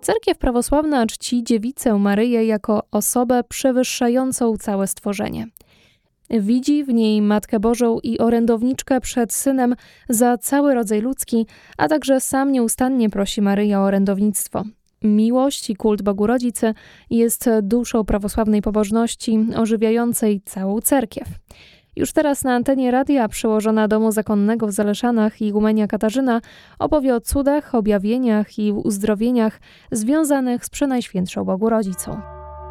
Cerkiew prawosławna czci Dziewicę Maryję jako osobę przewyższającą całe stworzenie. Widzi w niej Matkę Bożą i orędowniczkę przed Synem za cały rodzaj ludzki, a także sam nieustannie prosi Maryję o orędownictwo. Miłość i kult Bogu Rodzicy jest duszą prawosławnej pobożności ożywiającej całą cerkiew. Już teraz na antenie radia przełożona domu zakonnego w Zaleszanach igumenia Katarzyna opowie o cudach, objawieniach i uzdrowieniach związanych z Przenajświętszą Bogu Rodzicą.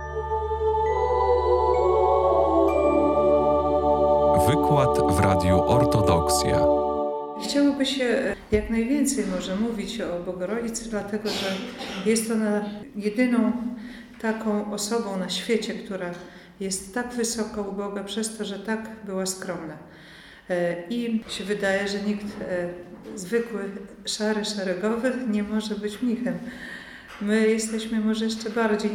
Wykład w Radiu Ortodoksja. Chciałoby się jak najwięcej może mówić o Bogorodicy, dlatego że jest ona jedyną taką osobą na świecie, która jest tak wysoko u Boga przez to, że tak była skromna. I się wydaje, że nikt zwykły, szary, szeregowy nie może być mnichem. My jesteśmy może jeszcze bardziej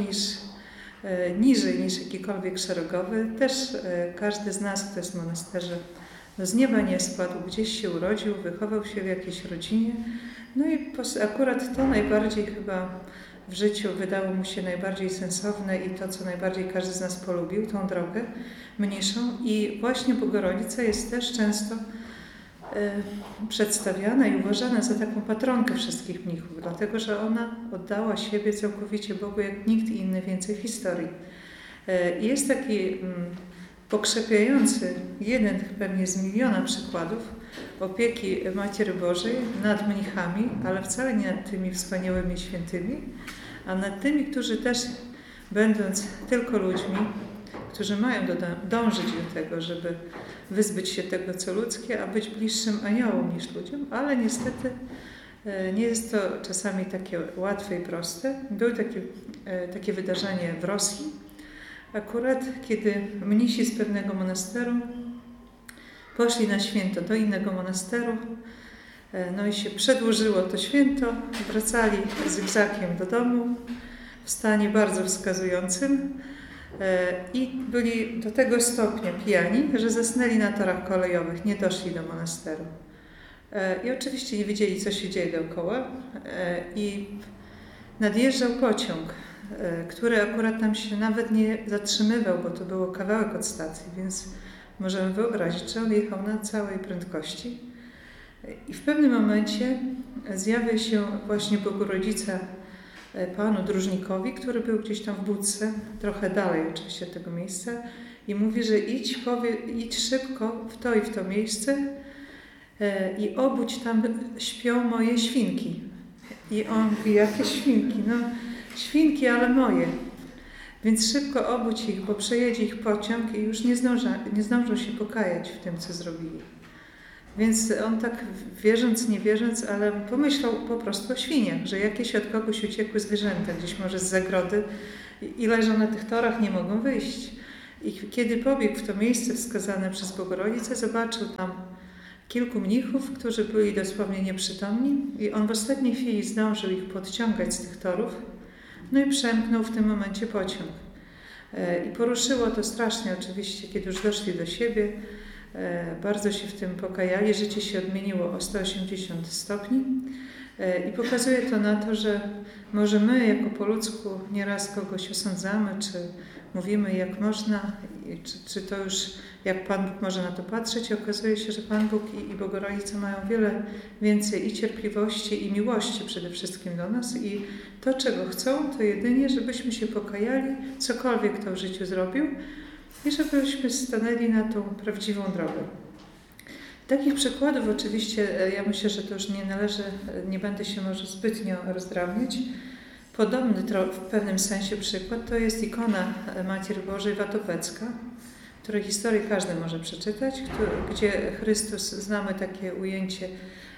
niżej niż jakikolwiek szeregowy. Też każdy z nas, kto jest w monasterze, z nieba nie spadł, gdzieś się urodził, wychował się w jakiejś rodzinie. No i akurat to najbardziej chyba w życiu wydało mu się najbardziej sensowne i to, co najbardziej każdy z nas polubił, tą drogę mniejszą. I właśnie Bogorodica jest też często przedstawiana i uważana za taką patronkę wszystkich mnichów, dlatego że ona oddała siebie całkowicie Bogu jak nikt inny więcej w historii. Jest taki pokrzepiający jeden pewnie z miliona przykładów opieki Matki Bożej nad mnichami, ale wcale nie nad tymi wspaniałymi świętymi, a nad tymi, którzy też będąc tylko ludźmi, którzy mają dążyć do tego, żeby wyzbyć się tego, co ludzkie, a być bliższym aniołom niż ludziom, ale niestety nie jest to czasami takie łatwe i proste. Było takie wydarzenie w Rosji, akurat kiedy mnisi z pewnego monasteru poszli na święto do innego monasteru, no i się przedłużyło to święto, wracali zygzakiem do domu w stanie bardzo wskazującym i byli do tego stopnia pijani, że zasnęli na torach kolejowych, nie doszli do monasteru. I oczywiście nie wiedzieli, co się dzieje dookoła i nadjeżdżał pociąg, który akurat tam się nawet nie zatrzymywał, bo to było kawałek od stacji, więc możemy wyobrazić, że on jechał na całej prędkości. I w pewnym momencie zjawia się właśnie Bogorodzica panu dróżnikowi, który był gdzieś tam w budce, trochę dalej oczywiście od tego miejsca, i mówi, że idź szybko w to i w to miejsce i obudź, tam śpią moje świnki. I on mówi, jakie świnki? No świnki, ale moje. Więc szybko obudź ich, bo przejedzie ich pociąg i już nie zdążą się pokajać w tym, co zrobili. Więc on tak wierząc, nie wierząc, ale pomyślał po prostu o świniach, że jakieś od kogoś uciekły zwierzęta, gdzieś może z zagrody i leżą na tych torach, nie mogą wyjść. I kiedy pobiegł w to miejsce wskazane przez Bogorodzicę, zobaczył tam kilku mnichów, którzy byli dosłownie nieprzytomni i on w ostatniej chwili zdążył ich podciągać z tych torów, no i przemknął w tym momencie pociąg. I poruszyło to strasznie oczywiście, kiedy już doszli do siebie, bardzo się w tym pokajali, życie się odmieniło o 180 stopni i pokazuje to na to, że może my jako po ludzku nieraz kogoś osądzamy, czy mówimy jak można, czy to już jak Pan Bóg może na to patrzeć, i okazuje się, że Pan Bóg i Bogorodica mają wiele więcej i cierpliwości i miłości przede wszystkim do nas i to, czego chcą, to jedynie, żebyśmy się pokajali, cokolwiek kto w życiu zrobił, i żebyśmy stanęli na tą prawdziwą drogę. Takich przykładów oczywiście, ja myślę, że to już nie będę się może zbytnio rozdrabniać. Podobny w pewnym sensie przykład to jest ikona Matki Bożej Watopecka, której historię każdy może przeczytać, gdzie Chrystus, znamy takie ujęcie,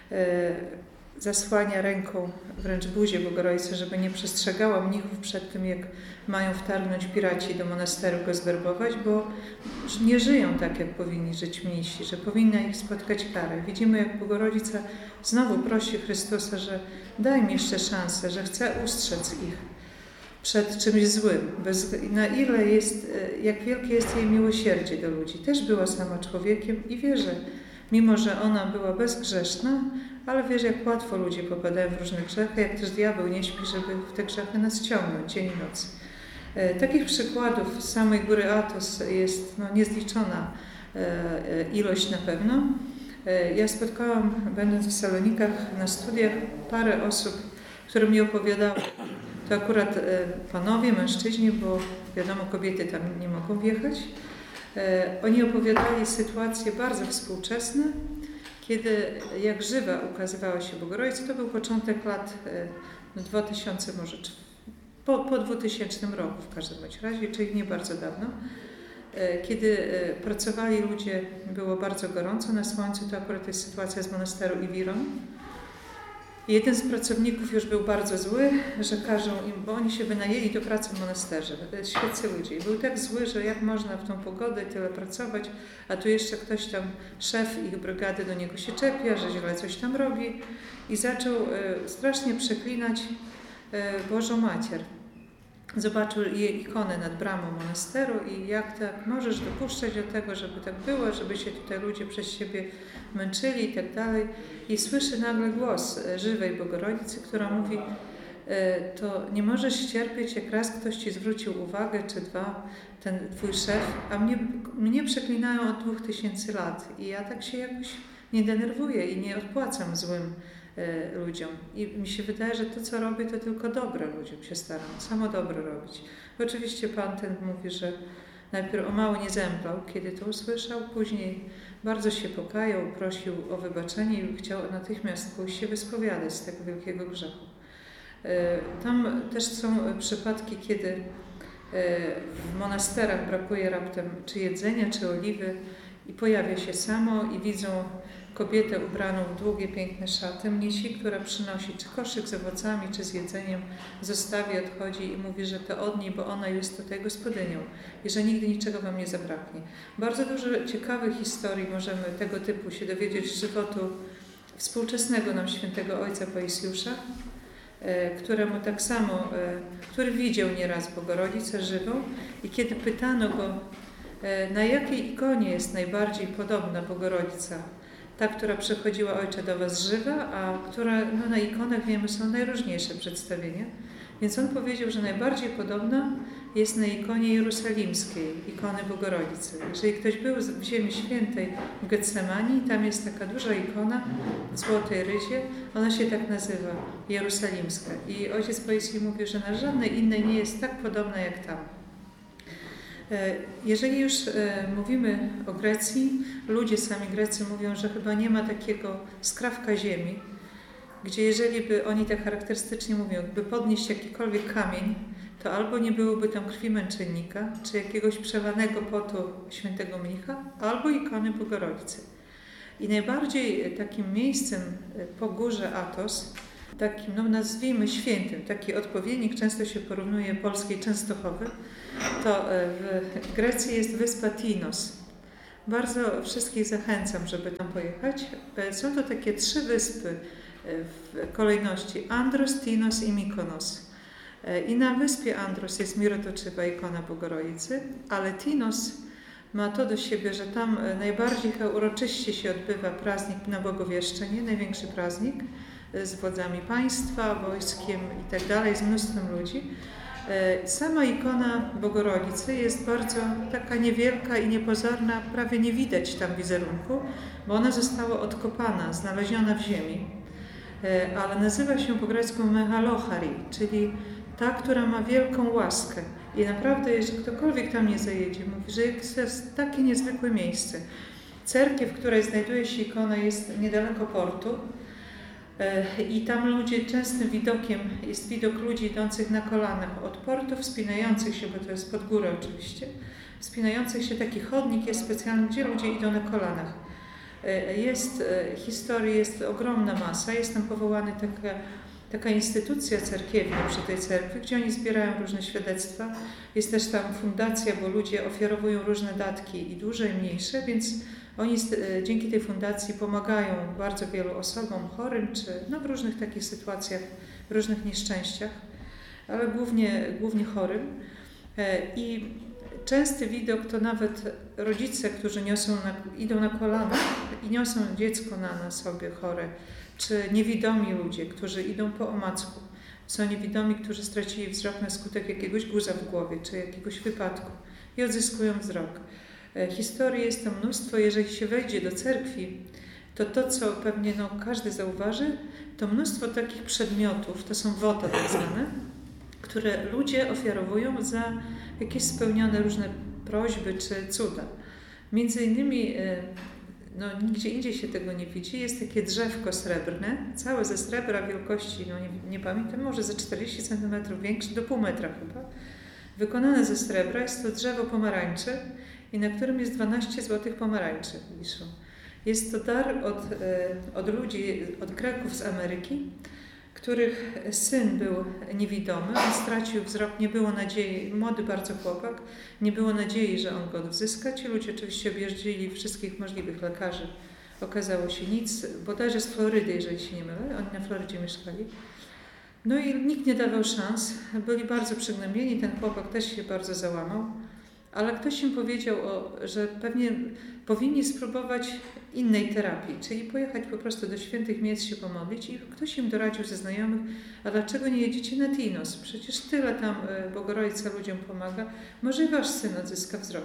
zasłania ręką wręcz buzię Bogorodicy, żeby nie przestrzegała mnichów przed tym, jak mają wtargnąć piraci do monasteru go zwerbować, bo nie żyją tak, jak powinni żyć mnisi, że powinna ich spotkać karę. Widzimy, jak Bogorodzica znowu prosi Chrystusa, że daj mi jeszcze szansę, że chce ustrzec ich przed czymś złym. Na ile jest, jak wielkie jest jej miłosierdzie do ludzi. Też była sama człowiekiem i wie, że mimo że ona była bezgrzeszna, ale wiesz, jak łatwo ludzie popadają w różne grzechy, jak też diabeł nie śpi, żeby w te grzechy nas ciągnąć dzień i noc. Takich przykładów z samej góry Athos jest niezliczona ilość na pewno. Ja spotkałam, będąc w Salonikach na studiach, parę osób, które mi opowiadały. To akurat panowie, mężczyźni, bo wiadomo, kobiety tam nie mogą wjechać. Oni opowiadali sytuacje bardzo współczesne, kiedy jak żywa ukazywała się Bogorodzica. To był początek lat 2000, może po 2000 roku w każdym bądź razie, czyli nie bardzo dawno. Kiedy pracowali ludzie, było bardzo gorąco na słońcu, to akurat jest sytuacja z monasteru Iwiron. Jeden z pracowników już był bardzo zły, że każą im, bo oni się wynajęli do pracy w monasterze. Świeccy ludzie. I był tak zły, że jak można w tą pogodę tyle pracować, a tu jeszcze ktoś tam, szef ich brygady do niego się czepia, że źle coś tam robi i zaczął strasznie przeklinać Bożą Macier. Zobaczył jej ikonę nad bramą monasteru i jak tak możesz dopuszczać do tego, żeby tak było, żeby się tutaj ludzie przez siebie męczyli i tak dalej. I słyszy nagle głos żywej Bogorodzicy, która mówi: to nie możesz cierpieć, jak raz ktoś ci zwrócił uwagę, czy dwa, ten twój szef, a mnie przeklinają od 2000 lat i ja tak się jakoś nie denerwuję i nie odpłacam złym ludziom. I mi się wydaje, że to, co robię, to tylko dobre ludziom się staram, samo dobro robić. Oczywiście pan ten mówi, że najpierw o mało nie zemdlał, kiedy to usłyszał, później bardzo się pokajał, prosił o wybaczenie i chciał natychmiast pójść się wyspowiadać z tego wielkiego grzechu. Tam też są przypadki, kiedy w monasterach brakuje raptem czy jedzenia, czy oliwy i pojawia się samo i widzą kobietę ubraną w długie, piękne szaty, mnisi, która przynosi czy koszyk z owocami, czy z jedzeniem, zostawi, odchodzi i mówi, że to od niej, bo ona jest tutaj gospodynią i że nigdy niczego wam nie zabraknie. Bardzo dużo ciekawych historii możemy tego typu się dowiedzieć z żywotu współczesnego nam świętego ojca Paisiusza, któremu tak samo, który widział nieraz Bogorodzicę żywą i kiedy pytano go, na jakiej ikonie jest najbardziej podobna Bogorodzica, ta, która przychodziła Ojcze do was żywa, a która na ikonach, wiemy, są najróżniejsze przedstawienia. Więc on powiedział, że najbardziej podobna jest na ikonie jerusalimskiej, ikony Bogorodzicy. Jeżeli ktoś był w Ziemi Świętej w Getsemanii, tam jest taka duża ikona w złotej ryzie, ona się tak nazywa, jerusalimska. I ojciec Paisi mówi, że na żadnej innej nie jest tak podobna jak tam. Jeżeli już mówimy o Grecji, ludzie sami Grecy mówią, że chyba nie ma takiego skrawka ziemi, gdzie jeżeli by, oni tak charakterystycznie mówią, by podnieść jakikolwiek kamień, to albo nie byłoby tam krwi męczennika, czy jakiegoś przelanego potu świętego mnicha, albo ikony Bogorodzicy. I najbardziej takim miejscem po górze Athos, takim, nazwijmy świętym, taki odpowiednik, często się porównuje polskiej Częstochowy, to w Grecji jest wyspa Tinos. Bardzo wszystkich zachęcam, żeby tam pojechać. Są to takie 3 wyspy w kolejności: Andros, Tinos i Mykonos. I na wyspie Andros jest mirotoczywa ikona Bogorodzicy, ale Tinos ma to do siebie, że tam najbardziej uroczyście się odbywa praznik na Bogowieszczenie, największy praznik, z władzami państwa, wojskiem i tak dalej, z mnóstwem ludzi. Sama ikona Bogorodzicy jest bardzo taka niewielka i niepozorna, prawie nie widać tam wizerunku, bo ona została odkopana, znaleziona w ziemi, ale nazywa się po grecku Megalochari, czyli ta, która ma wielką łaskę. I naprawdę, jeżeli ktokolwiek tam nie zajedzie, mówi, że to jest takie niezwykłe miejsce. Cerkiew, w której znajduje się ikona, jest niedaleko portu. I tam ludzie, częstym widokiem jest widok ludzi idących na kolanach od portu, wspinających się, bo to jest pod górę oczywiście, wspinających się, taki chodnik jest specjalny, gdzie ludzie idą na kolanach. Historii jest ogromna masa, jest tam powołana taka instytucja cerkiewna przy tej cerkwi, gdzie oni zbierają różne świadectwa. Jest też tam fundacja, bo ludzie ofiarowują różne datki i duże i mniejsze, więc oni dzięki tej fundacji pomagają bardzo wielu osobom chorym, czy w różnych takich sytuacjach, w różnych nieszczęściach, ale głównie chorym. I częsty widok to nawet rodzice, którzy idą na kolanach i niosą dziecko na sobie chore, czy niewidomi ludzie, którzy idą po omacku. Są niewidomi, którzy stracili wzrok na skutek jakiegoś guza w głowie, czy jakiegoś wypadku i odzyskują wzrok. Historii jest to mnóstwo. Jeżeli się wejdzie do cerkwi, to co pewnie każdy zauważy, to mnóstwo takich przedmiotów, to są wota tak zwane, które ludzie ofiarowują za jakieś spełnione różne prośby czy cuda. Między innymi, nigdzie indziej się tego nie widzi, jest takie drzewko srebrne, całe ze srebra wielkości, nie pamiętam, może ze 40 cm większe, do pół metra chyba, wykonane ze srebra. Jest to drzewo pomarańczy i na którym jest 12 złotych pomarańczy wiszą. Jest to dar od ludzi, od Greków z Ameryki, których syn był niewidomy, on stracił wzrok, nie było nadziei, młody bardzo chłopak, nie było nadziei, że on go odzyska. Ci ludzie oczywiście objeździli wszystkich możliwych lekarzy. Okazało się nic, bodajże z Florydy, jeżeli się nie mylę, oni na Florydzie mieszkali. No i nikt nie dawał szans, byli bardzo przygnębieni, ten chłopak też się bardzo załamał, ale ktoś im powiedział, że pewnie powinni spróbować innej terapii, czyli pojechać po prostu do świętych miejsc się pomodlić i ktoś im doradził ze znajomych, a dlaczego nie jedziecie na Tinos? Przecież tyle tam Bogorodica ludziom pomaga, może wasz syn odzyska wzrok.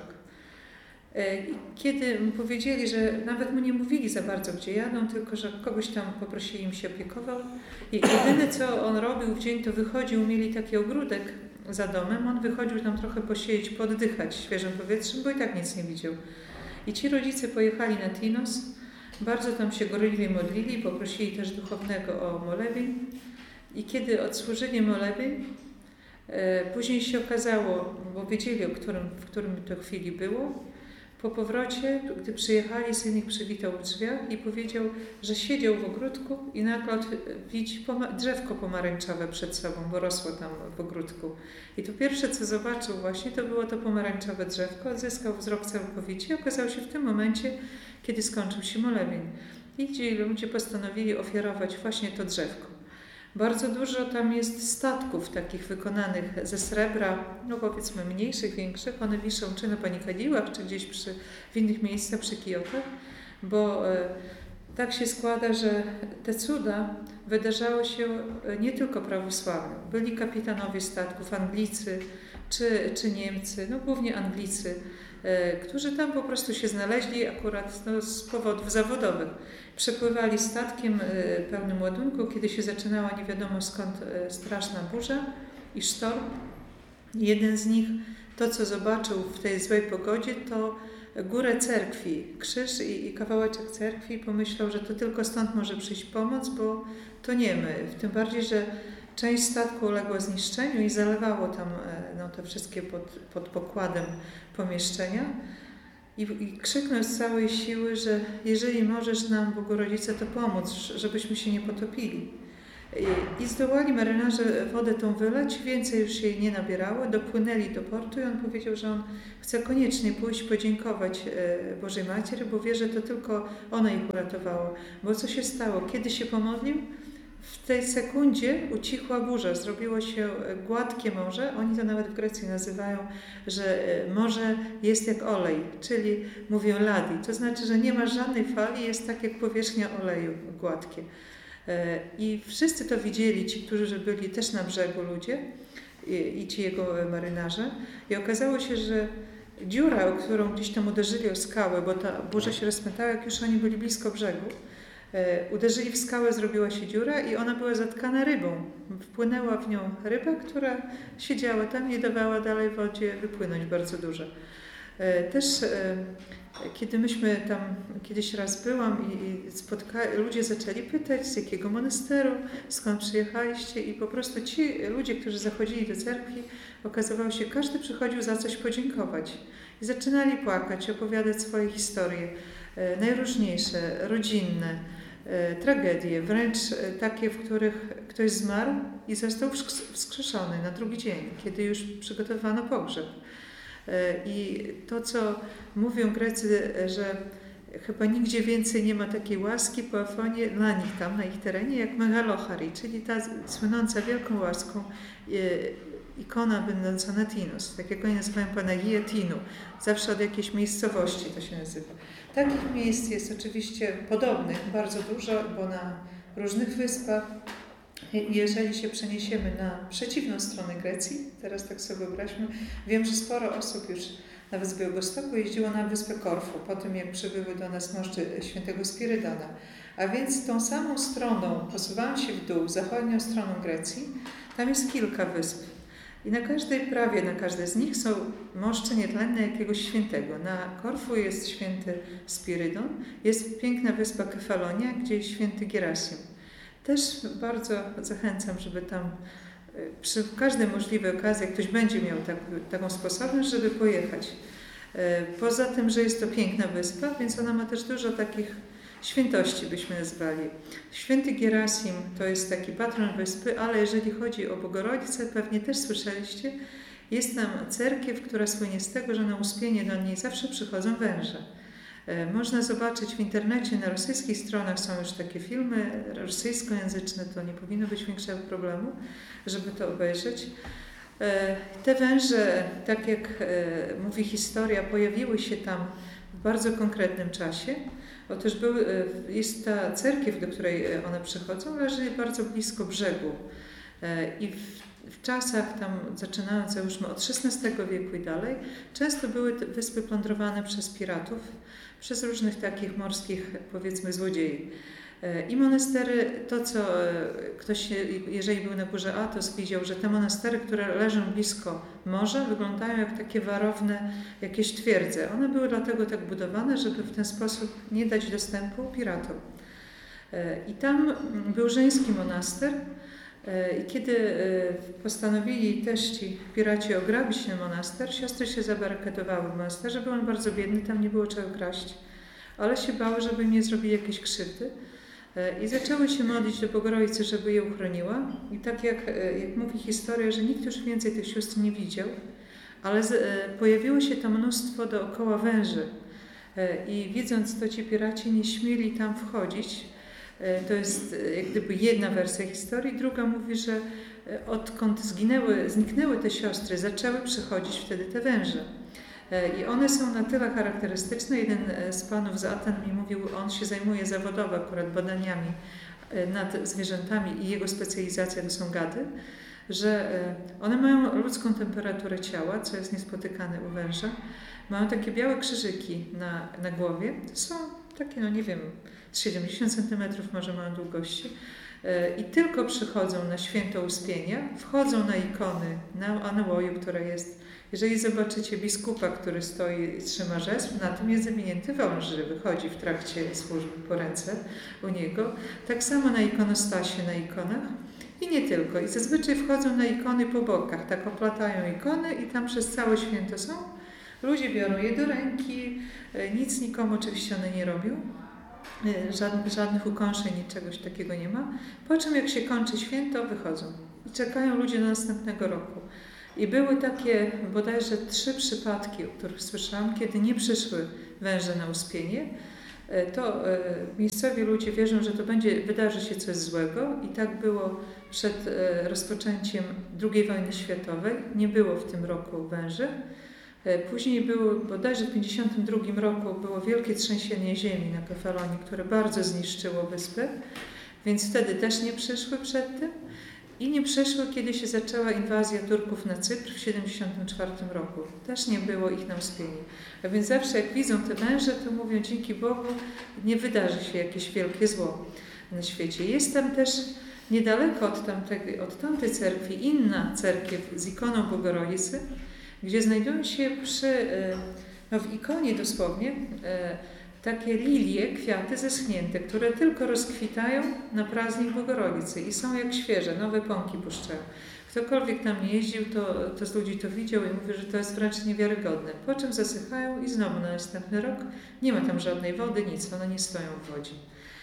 Kiedy mu powiedzieli, że nawet mu nie mówili za bardzo, gdzie jadą, tylko że kogoś tam poprosili, im się opiekował i jedyne co on robił w dzień, to wychodził, mieli taki ogródek za domem, on wychodził tam trochę posiedzieć, poddychać świeżym powietrzem, bo i tak nic nie widział. I ci rodzice pojechali na Tinos, bardzo tam się gorliwie modlili, poprosili też duchownego o molebień i kiedy odsłużyli molebień, później się okazało, bo wiedzieli, w którym to chwili było, po powrocie, gdy przyjechali, syn ich przywitał w drzwiach i powiedział, że siedział w ogródku i nagle widzi drzewko pomarańczowe przed sobą, bo rosło tam w ogródku. I to pierwsze, co zobaczył właśnie, to było to pomarańczowe drzewko, odzyskał wzrok całkowicie i okazał się w tym momencie, kiedy skończył się molebień. I ci ludzie postanowili ofiarować właśnie to drzewko. Bardzo dużo tam jest statków takich wykonanych ze srebra, powiedzmy mniejszych, większych. One wiszą czy na panikadillach, czy gdzieś w innych miejscach przy kijotach, bo tak się składa, że te cuda wydarzały się nie tylko prawosławnym. Byli kapitanowie statków, Anglicy czy Niemcy, głównie Anglicy, którzy tam po prostu się znaleźli akurat z powodów zawodowych. Przepływali statkiem pełnym ładunku, kiedy się zaczynała nie wiadomo skąd straszna burza i sztorm. Jeden z nich, to co zobaczył w tej złej pogodzie, to górę cerkwi, krzyż i kawałeczek cerkwi. Pomyślał, że to tylko stąd może przyjść pomoc, bo toniemy. Tym bardziej, że część statku uległa zniszczeniu i zalewało tam te wszystkie pod pokładem pomieszczenia. I krzyknął z całej siły, że jeżeli możesz nam, Bogorodzice, to pomóc, żebyśmy się nie potopili. I zdołali marynarze wodę tą wylać, więcej już jej nie nabierało, dopłynęli do portu i on powiedział, że on chce koniecznie pójść podziękować Bożej Matce, bo wie, że to tylko ona ich uratowała. Bo co się stało? Kiedy się pomodlił? W tej sekundzie ucichła burza, zrobiło się gładkie morze. Oni to nawet w Grecji nazywają, że morze jest jak olej, czyli mówią ladi. To znaczy, że nie ma żadnej fali, jest tak jak powierzchnia oleju, gładkie. I wszyscy to widzieli, ci, którzy byli też na brzegu ludzie i ci jego marynarze. I okazało się, że dziura, o którą gdzieś tam uderzyli o skałę, bo ta burza się rozpętała, jak już oni byli blisko brzegu, uderzyli w skałę, zrobiła się dziura i ona była zatkana rybą. Wpłynęła w nią ryba, która siedziała tam i dawała dalej wodzie wypłynąć bardzo dużo. Też kiedy myśmy tam, kiedyś raz byłam i ludzie zaczęli pytać, z jakiego monasteru, skąd przyjechaliście i po prostu ci ludzie, którzy zachodzili do cerkwi, okazywało się, każdy przychodził za coś podziękować. I zaczynali płakać, opowiadać swoje historie, najróżniejsze, rodzinne, tragedie, wręcz takie, w których ktoś zmarł i został wskrzeszony na drugi dzień, kiedy już przygotowano pogrzeb. I to, co mówią Grecy, że chyba nigdzie więcej nie ma takiej łaski po Afonie dla nich tam, na ich terenie, jak Megalochari, czyli ta słynąca wielką łaską ikona będąca na Tinus, tak jak oni nazywają Panagię Tinu, zawsze od jakiejś miejscowości to się nazywa. Takich miejsc jest oczywiście podobnych bardzo dużo, bo na różnych wyspach. Jeżeli się przeniesiemy na przeciwną stronę Grecji, teraz tak sobie wyobraźmy, wiem, że sporo osób już nawet z Białegostoku jeździło na wyspę Korfu, po tym jak przybyły do nas moszty świętego Spirydona. A więc tą samą stroną, posuwając się w dół, zachodnią stroną Grecji, tam jest kilka wysp. I prawie na każdej z nich są moszcze nietlenne jakiegoś świętego. Na Korfu jest święty Spirydon, jest piękna wyspa Kefalonia, gdzie jest święty Gerasim. Też bardzo zachęcam, żeby tam przy każdej możliwej okazji, jak ktoś będzie miał taką sposobność, żeby pojechać. Poza tym, że jest to piękna wyspa, więc ona ma też dużo takich świętości, byśmy nazwali. Święty Gerasim to jest taki patron wyspy, ale jeżeli chodzi o Bogorodzicę, pewnie też słyszeliście, jest tam cerkiew, która słynie z tego, że na uspienie do niej zawsze przychodzą węże. Można zobaczyć w internecie, na rosyjskich stronach są już takie filmy rosyjskojęzyczne, to nie powinno być większego problemu, żeby to obejrzeć. Te węże, tak jak mówi historia, pojawiły się tam w bardzo konkretnym czasie. Otóż jest ta cerkiew, do której one przychodzą, leży bardzo blisko brzegu. I w czasach tam, zaczynając załóżmy od XVI wieku i dalej, często były te wyspy plądrowane przez piratów, przez różnych takich morskich, powiedzmy, złodziei. I monastery, to co ktoś, jeżeli był na górze Athos, widział, że te monastery, które leżą blisko morza, wyglądają jak takie warowne jakieś twierdze. One były dlatego tak budowane, żeby w ten sposób nie dać dostępu piratom. I tam był żeński monaster. I kiedy postanowili też ci piraci ograbić ten monaster, siostry się zabarykadowały w monasterze. Był on bardzo biedny, tam nie było czego kraść, ale się bały, żeby im nie zrobili jakieś krzywdy. I zaczęły się modlić do Bogorodzicy, żeby je uchroniła. I tak jak mówi historia, że nikt już więcej tych sióstr nie widział, ale pojawiło się tam mnóstwo dookoła węży. I widząc to, ci piraci nie śmieli tam wchodzić. To jest jak gdyby jedna wersja historii. Druga mówi, że odkąd zniknęły te siostry, zaczęły przychodzić wtedy te węże. I one są na tyle charakterystyczne. Jeden z panów z Aten mi mówił, on się zajmuje zawodowo akurat badaniami nad zwierzętami i jego specjalizacja to są gady, że one mają ludzką temperaturę ciała, co jest niespotykane u węża. Mają takie białe krzyżyki na głowie. To są takie, no nie wiem, 70 cm może mają długości. I tylko przychodzą na święto Uspienia, wchodzą na ikony, na anałoju, która jest. Jeżeli zobaczycie biskupa, który stoi i trzyma rzezb, na tym jest zawinięty wąż, że wychodzi w trakcie służby po ręce u niego. Tak samo na ikonostasie, na ikonach i nie tylko. I zazwyczaj wchodzą na ikony po bokach, tak oplatają ikony i tam przez całe święto są. Ludzie biorą je do ręki, nic nikomu oczywiście one nie robią. Żadnych ukąszeń, czegoś takiego nie ma. Po czym jak się kończy święto, wychodzą i czekają ludzie do następnego roku. I były takie bodajże 3 przypadki, o których słyszałam, kiedy nie przyszły węże na Uspienie. To miejscowi ludzie wierzą, że to wydarzy się coś złego i tak było przed rozpoczęciem II wojny światowej. Nie było w tym roku węży. Później bodajże w 1952 roku było wielkie trzęsienie ziemi na Kefalonii, które bardzo zniszczyło wyspę, więc wtedy też nie przyszły przed tym i nie przyszły, kiedy się zaczęła inwazja Turków na Cypr w 1974 roku. Też nie było ich na Uspieniu. A więc zawsze jak widzą te węże, to mówią dzięki Bogu nie wydarzy się jakieś wielkie zło na świecie. Jest tam też niedaleko od tamtej cerkwi inna cerkiew z ikoną Bogorodzicy, gdzie znajdują się w ikonie dosłownie takie lilie, kwiaty zeschnięte, które tylko rozkwitają na praznik Bogorodzicy i są jak świeże, nowe pąki puszczają. Ktokolwiek tam nie jeździł, to z ludzi to widział i mówi, że to jest wręcz niewiarygodne. Po czym zasychają i znowu na następny rok nie ma tam żadnej wody, nic, one nie stoją w wodzie.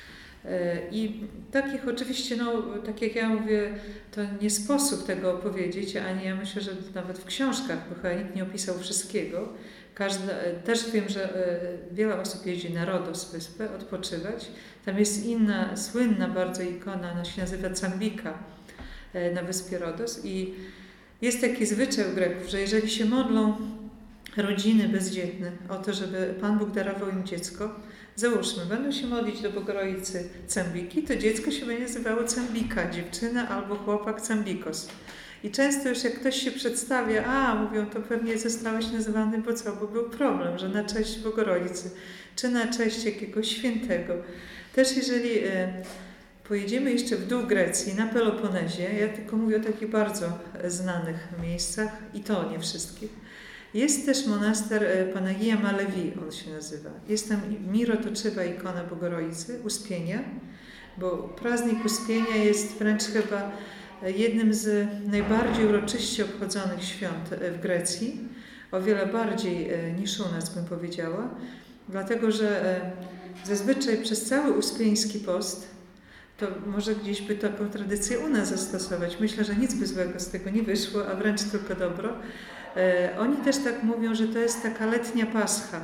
I takich oczywiście, tak jak ja mówię, to nie sposób tego opowiedzieć, ani ja myślę, że nawet w książkach, bo chyba nikt nie opisał wszystkiego. Też wiem, że wiele osób jeździ na Rodos, wyspę, odpoczywać. Tam jest inna, słynna bardzo ikona, ona się nazywa Cambika na wyspie Rodos i Jest taki zwyczaj u Greków, że jeżeli się modlą rodziny bezdzietne o to, żeby Pan Bóg darował im dziecko, załóżmy, będą się modlić do Bogorodicy Cembiki, to dziecko się będzie nazywało Cembika, dziewczyna albo chłopak Cembikos. I często już jak ktoś się przedstawia, mówią, to pewnie zostałeś nazwany, bo był problem, że na cześć Bogorodicy, czy na cześć jakiegoś świętego. Też jeżeli pojedziemy jeszcze w dół Grecji, na Peloponezie, ja tylko mówię o takich bardzo znanych miejscach i to nie wszystkich. Jest też monaster Panagia Malevi, on się nazywa. Jest tam mirotoczywa ikona Bogorodicy, Uspienia, bo praznik Uspienia jest wręcz chyba jednym z najbardziej uroczyście obchodzonych świąt w Grecji, o wiele bardziej niż u nas, bym powiedziała, dlatego że zazwyczaj przez cały Uspieński post, to może gdzieś by taką tradycję u nas zastosować. Myślę, że nic by złego z tego nie wyszło, a wręcz tylko dobro. Oni też tak mówią, że to jest taka letnia Pascha.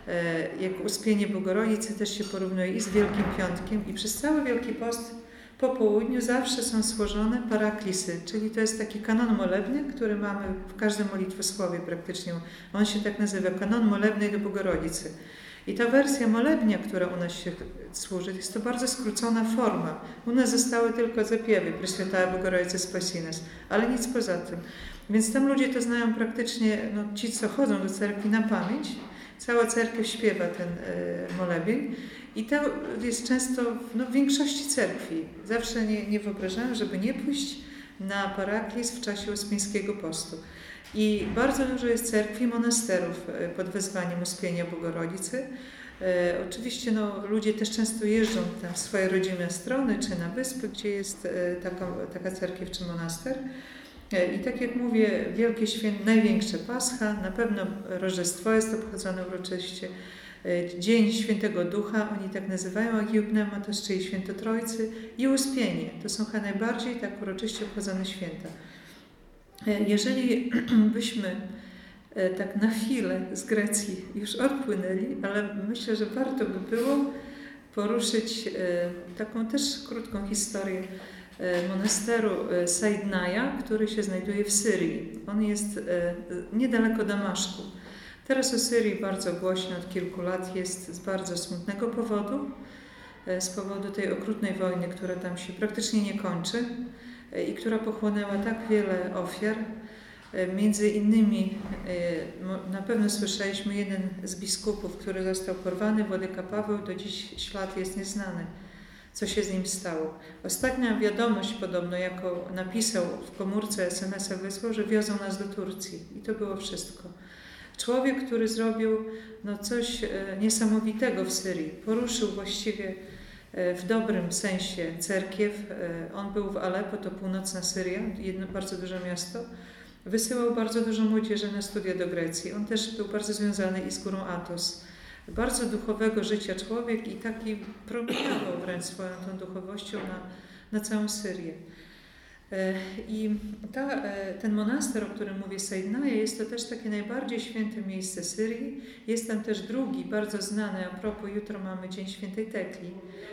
Jak Uspienie Bogorodicy też się porównuje i z Wielkim Piątkiem i przez cały Wielki Post po południu zawsze są złożone paraklisy, czyli to jest taki kanon molebny, który mamy w każdym modlitwosłowie praktycznie. On się tak nazywa, kanon molebnej do Bogorodicy. I ta wersja molebnia, która u nas się służy, jest to bardzo skrócona forma. U nas zostały tylko zapiewy Preswiętała Bogorodice Spasi nas, ale nic poza tym. Więc tam ludzie to znają praktycznie, ci co chodzą do cerkwi na pamięć, cała cerkiew śpiewa ten molebień i to jest często w większości cerkwi. Zawsze nie wyobrażałem, żeby nie pójść na paraklis w czasie Uspieńskiego Postu. I bardzo dużo jest cerkwi i monasterów pod wezwaniem Uspienia Bogorodicy. Oczywiście ludzie też często jeżdżą tam w swoje rodzime strony, czy na wyspy, gdzie jest taka cerkiew czy monaster. I tak jak mówię, wielkie święto, największe Pascha, na pewno Rożestwo jest obchodzone uroczyście, Dzień Świętego Ducha, oni tak nazywają, Agiełpneumatos, czyli Święto Trójcy i Uspienie. To są chyba najbardziej tak uroczyście obchodzone święta. Jeżeli byśmy tak na chwilę z Grecji już odpłynęli, ale myślę, że warto by było poruszyć taką też krótką historię monasteru Saidnaja, który się znajduje w Syrii. On jest niedaleko Damaszku. Teraz o Syrii bardzo głośno od kilku lat jest z bardzo smutnego powodu, z powodu tej okrutnej wojny, która tam się praktycznie nie kończy i która pochłonęła tak wiele ofiar. Między innymi, na pewno słyszeliśmy, jeden z biskupów, który został porwany, Władyka Paweł, do dziś ślad jest nieznany, co się z nim stało. Ostatnia wiadomość podobno, jaką napisał w komórce, SMS-a wysłał, że wiozą nas do Turcji i to było wszystko. Człowiek, który zrobił coś niesamowitego w Syrii, poruszył właściwie w dobrym sensie cerkiew. On był w Aleppo, to północna Syria, jedno bardzo duże miasto. Wysyłał bardzo dużo młodzieży na studia do Grecji. On też był bardzo związany i z górą Athos. Bardzo duchowego życia człowiek i taki promieniował wręcz swoją tą duchowością na całą Syrię. I ten monaster, o którym mówię, Saidnaja, jest to też takie najbardziej święte miejsce Syrii. Jest tam też drugi, bardzo znany, a propos, jutro mamy Dzień Świętej Tekli.